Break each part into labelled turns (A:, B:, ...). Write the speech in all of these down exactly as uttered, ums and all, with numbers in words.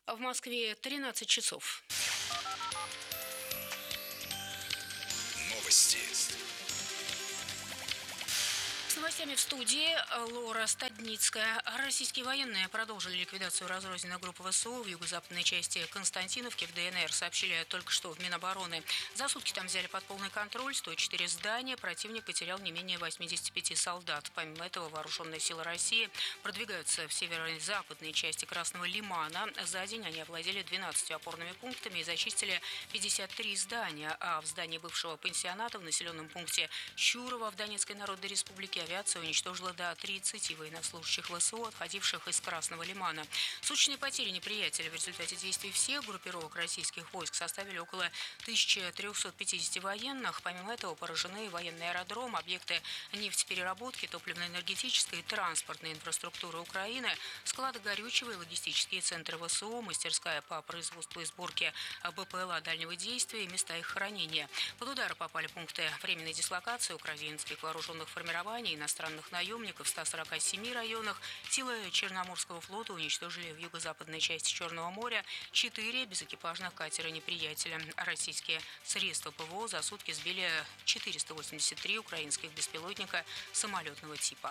A: В Москве тринадцать часов.
B: Новости.
A: С новостями в студии Лора Стадницкая. Российские военные продолжили ликвидацию разрозненных групп ВСУ в юго-западной части Константиновки в ДНР, сообщили только что в Минобороны. За сутки там взяли под полный контроль сто четыре здания. Противник потерял не менее восьмидесяти пяти солдат. Помимо этого, вооруженные силы России продвигаются в северо-западной части Красного Лимана. За день они овладели двенадцатью опорными пунктами и зачистили пятьдесят три здания. А в здании бывшего пансионата в населенном пункте Щурово в Донецкой Народной Республике авиация уничтожила до тридцати военнослужащих ВСУ, отходивших из Красного Лимана. Суточные потери неприятеля в результате действий всех группировок российских войск составили около тысячи трёхсот пятидесяти военных. Помимо этого поражены военный аэродром, объекты нефтепереработки, топливно-энергетической и транспортной инфраструктуры Украины, склады горючего и логистические центры ВСУ, мастерская по производству и сборке БПЛА дальнего действия и места их хранения. Под удары попали пункты временной дислокации украинских вооруженных формирований, иностранных наемников в ста сорока семи районах. Силы Черноморского флота уничтожили в юго-западной части Черного моря четыре безэкипажных катера неприятеля. Российские средства ПВО за сутки сбили четыреста восемьдесят три украинских беспилотника самолетного типа.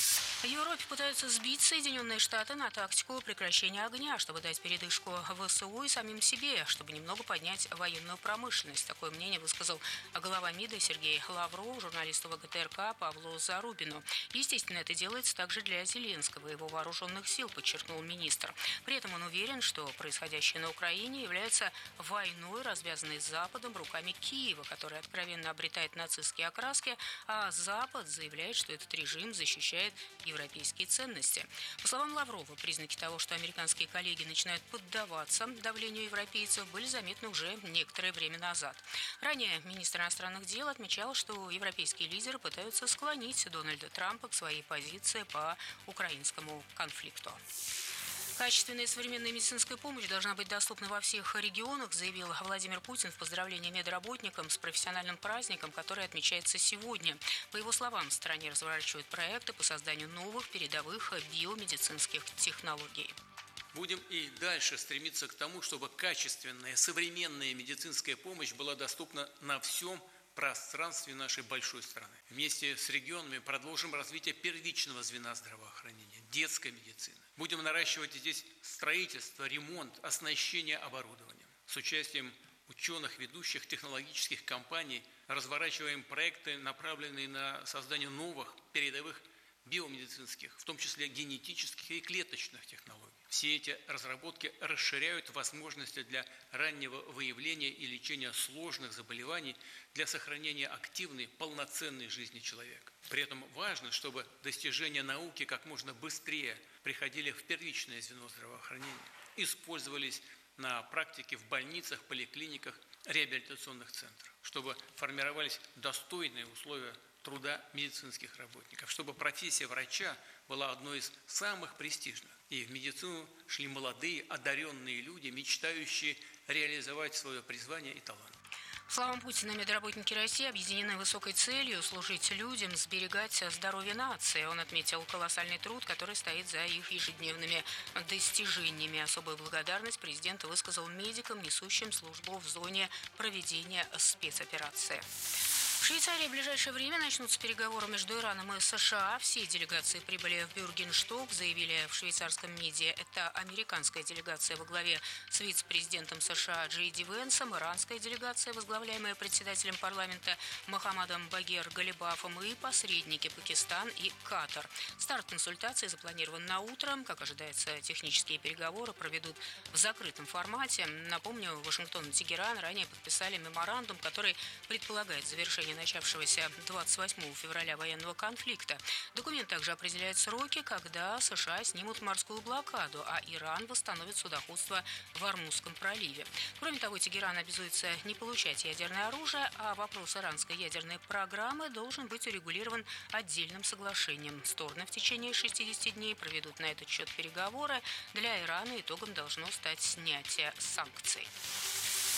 A: В Европе пытаются сбить Соединенные Штаты на тактику прекращения огня, чтобы дать передышку ВСУ и самим себе, чтобы немного поднять военную промышленность. Такое мнение высказал глава МИДа Сергей Лавров журналисту ВГТРК Павлу Зарубину. Естественно, это делается также для Зеленского и его вооруженных сил, подчеркнул министр. При этом он уверен, что происходящее на Украине является войной, развязанной с Западом руками Киева, который откровенно обретает нацистские окраски, а Запад заявляет, что этот режим защищает европейские ценности. По словам Лаврова, признаки того, что американские коллеги начинают поддаваться давлению европейцев, были заметны уже некоторое время назад. Ранее министр иностранных дел отмечал, что европейские лидеры пытаются склонить Дональда Трампа к своей позиции по украинскому конфликту. Качественная и современная медицинская помощь должна быть доступна во всех регионах, заявил Владимир Путин в поздравлении медработникам с профессиональным праздником, который отмечается сегодня. По его словам, в стране разворачивают проекты по созданию новых передовых биомедицинских технологий.
C: Будем и дальше стремиться к тому, чтобы качественная, современная медицинская помощь была доступна на всем пространстве нашей большой страны. Вместе с регионами продолжим развитие первичного звена здравоохранения, детской медицины. Будем наращивать здесь строительство, ремонт, оснащение оборудованием. С участием ученых, ведущих технологических компаний разворачиваем проекты, направленные на создание новых передовых биомедицинских, в том числе генетических и клеточных технологий. Все эти разработки расширяют возможности для раннего выявления и лечения сложных заболеваний для сохранения активной, полноценной жизни человека. При этом важно, чтобы достижения науки как можно быстрее приходили в первичное звено здравоохранения, использовались на практике в больницах, поликлиниках, реабилитационных центрах, чтобы формировались достойные условия труда медицинских работников, чтобы профессия врача была одной из самых престижных. И в медицину шли молодые, одаренные люди, мечтающие реализовать свое призвание и талант.
A: По словам Путина, медработники России объединены высокой целью служить людям, сберегать здоровье нации. Он отметил колоссальный труд, который стоит за их ежедневными достижениями. Особую благодарность президент высказал медикам, несущим службу в зоне проведения спецоперации. В Швейцарии в ближайшее время начнутся переговоры между Ираном и США. Все делегации прибыли в Бюргеншток, заявили в швейцарском МИДе. Это американская делегация во главе с вице-президентом США Джей Ди Венсом, иранская делегация, возглавляемая председателем парламента Мохаммадом Багер Галибафом, и посредники Пакистан и Катар. Старт консультаций запланирован на утро. Как ожидается, технические переговоры проведут в закрытом формате. Напомню, Вашингтон и Тегеран ранее подписали меморандум, который предполагает завершение начавшегося двадцать восьмого февраля военного конфликта. Документ также определяет сроки, когда США снимут морскую блокаду, а Иран восстановит судоходство в Ормузском проливе. Кроме того, Тегеран обязуется не получать ядерное оружие, а вопрос иранской ядерной программы должен быть урегулирован отдельным соглашением. Стороны в течение шестидесяти дней проведут на этот счет переговоры. Для Ирана итогом должно стать снятие санкций.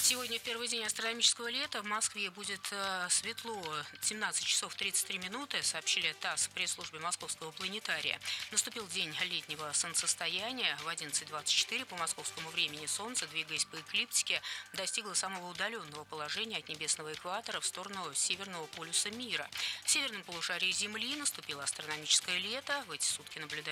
A: Сегодня, в первый день астрономического лета, в Москве будет э, светло. семнадцать часов тридцать три минуты, сообщили ТАСС в пресс-службе Московского планетария. Наступил день летнего солнцестояния. В одиннадцать двадцать четыре по московскому времени Солнце, двигаясь по эклиптике, достигло самого удаленного положения от небесного экватора в сторону северного полюса мира. В северном полушарии Земли наступило астрономическое лето. В эти сутки наблюдается